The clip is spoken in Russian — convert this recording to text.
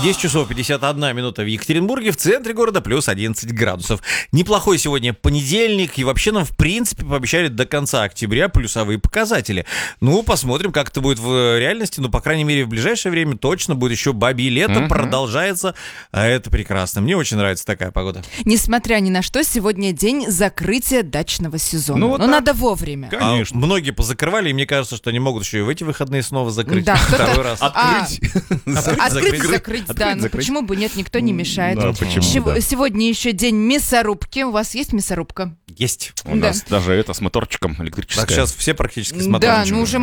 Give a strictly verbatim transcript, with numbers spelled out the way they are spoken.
десять часов пятьдесят одна минута в Екатеринбурге, в центре города плюс одиннадцать градусов. Неплохой сегодня понедельник, и вообще нам, в принципе, пообещали до конца октября плюсовые показатели. Ну, посмотрим, как это будет в реальности, но, по крайней мере, в ближайшее время точно будет еще бабье лето, mm-hmm. продолжается, а это прекрасно. Мне очень нравится такая погода. Несмотря ни на что, сегодня день закрытия дачного сезона. Ну, вот но так. надо вовремя. Конечно. А многие позакрывали, и мне кажется, что они могут еще и в эти выходные снова закрыть. Да, второй раз. Открыть. Открыть, закрыть, да. Ну почему бы нет, никто не мешает. Да, почему, Сего- да. Сегодня еще день мясорубки. У вас есть мясорубка? Есть. У нас даже это с моторчиком электрическое. Так сейчас все практически с Да, моторчиком. ну уже